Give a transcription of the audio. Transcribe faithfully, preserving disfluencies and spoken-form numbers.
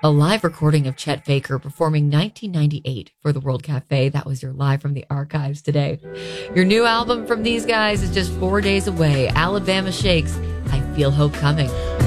A live recording of Chet Faker performing nineteen ninety-eight for the World Cafe. That was your live from the archives today. Your new album from these guys is just four days away. Alabama Shakes, I Feel Hope Coming.